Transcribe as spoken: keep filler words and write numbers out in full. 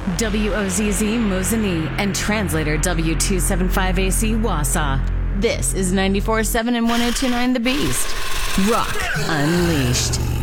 W O Z Z Mosinee, and translator W two seventy-five A C Wausau. This is ninety-four point seven and one oh two point nine The Beast. Rock Unleashed.